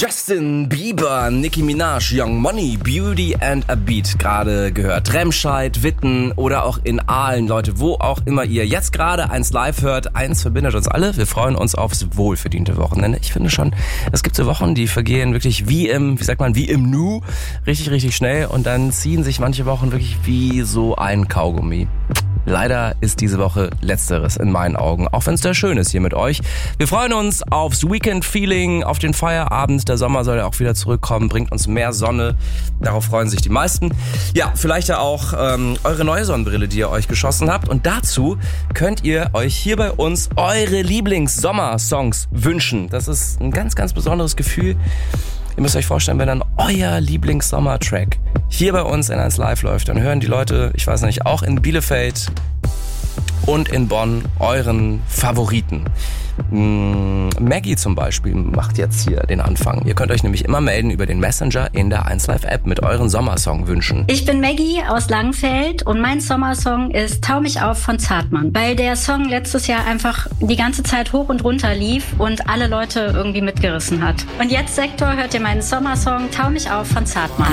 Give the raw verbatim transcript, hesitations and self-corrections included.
Justin Bieber, Nicki Minaj, Young Money, Beauty and a Beat gerade gehört. Remscheid, Witten oder auch in Aalen, Leute, wo auch immer ihr jetzt gerade eins live hört. Eins verbindet uns alle. Wir freuen uns aufs wohlverdiente Wochenende. Ich finde schon, es gibt so Wochen, die vergehen wirklich wie im, wie sagt man, wie im Nu. Richtig, richtig schnell. Und dann ziehen sich manche Wochen wirklich wie so ein Kaugummi. Leider ist diese Woche Letzteres in meinen Augen, auch wenn es da schön ist hier mit euch. Wir freuen uns aufs Weekend-Feeling, auf den Feierabend. Der Sommer soll ja auch wieder zurückkommen, bringt uns mehr Sonne. Darauf freuen sich die meisten. Ja, vielleicht ja auch ähm, eure neue Sonnenbrille, die ihr euch geschossen habt. Und dazu könnt ihr euch hier bei uns eure Lieblings-Sommer-Songs wünschen. Das ist ein ganz, ganz besonderes Gefühl. Ihr müsst euch vorstellen, wenn dann euer Lieblings-Sommer-Track hier bei uns in eins Live läuft, dann hören die Leute, ich weiß nicht, auch in Bielefeld und in Bonn euren Favoriten. Maggie zum Beispiel macht jetzt hier den Anfang. Ihr könnt euch nämlich immer melden über den Messenger in der eins Live App mit euren Sommersong-Wünschen. Ich bin Maggie aus Langenfeld und mein Sommersong ist Tau mich auf von Zartmann, weil der Song letztes Jahr einfach die ganze Zeit hoch und runter lief und alle Leute irgendwie mitgerissen hat. Und jetzt, Sektor, hört ihr meinen Sommersong Tau mich auf von Zartmann.